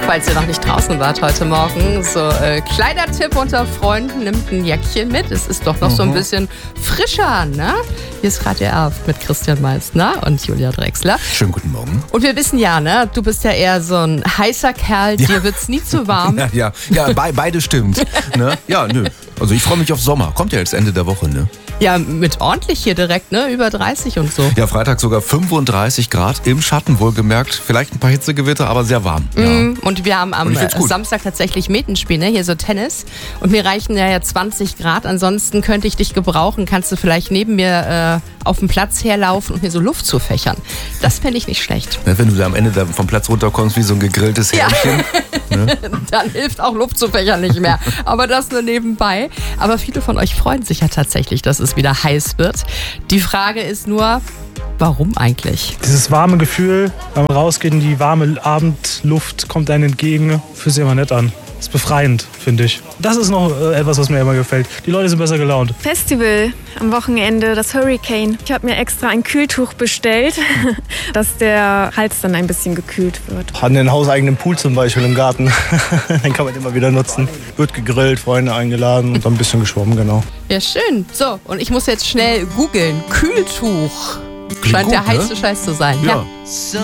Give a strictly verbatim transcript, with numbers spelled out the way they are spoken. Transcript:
Falls ihr noch nicht draußen wart heute Morgen, so äh, kleiner Tipp unter Freunden, nimmt ein Jäckchen mit. Es ist doch noch mhm. so ein bisschen frischer, ne? Hier ist Radio R mit Christian Meissner und Julia Drechsler. Schönen guten Morgen. Und wir wissen ja, ne? Du bist ja eher so ein heißer Kerl, ja. dir wird's nie zu warm. Ja, ja, ja be- beide stimmt. Ne? Ja, nö. Also ich freue mich auf Sommer. Kommt ja jetzt Ende der Woche, ne? Ja, mit ordentlich hier direkt, ne? Über dreißig und so. Ja, Freitag sogar fünfunddreißig Grad im Schatten, wohlgemerkt. Vielleicht ein paar Hitzegewitter, aber sehr warm. Ja. Mm, und wir haben am gut. Samstag tatsächlich Metenspiel, ne? Hier so Tennis. Und mir reichen ja, ja zwanzig Grad. Ansonsten könnte ich dich gebrauchen. Kannst du vielleicht neben mir äh, auf dem Platz herlaufen und mir so Luft zufächern. Das fände ich nicht schlecht. Ja, wenn du da am Ende da vom Platz runterkommst wie so ein gegrilltes Hähnchen. Ja. Ne? Dann hilft auch Luft zu fächern nicht mehr. Aber das nur nebenbei. Aber viele von euch freuen sich ja tatsächlich, dass es wieder heiß wird. Die Frage ist nur, warum eigentlich? Dieses warme Gefühl, wenn man rausgeht in die warme Abendluft, kommt einem entgegen, fühlt sich immer nett an. Ist befreiend, finde ich. Das ist noch äh, etwas, was mir immer gefällt. Die Leute sind besser gelaunt. Festival am Wochenende, das Hurricane. Ich habe mir extra ein Kühltuch bestellt, dass der Hals dann ein bisschen gekühlt wird. Haben einen hauseigenen Pool zum Beispiel im Garten. Den kann man immer wieder nutzen. Wird gegrillt, Freunde eingeladen und dann ein bisschen geschwommen, genau. Ja, schön. So, und ich muss jetzt schnell googeln. Kühltuch. Klingt Scheint gut, der ne? heiße Scheiß zu sein. Ja. ja.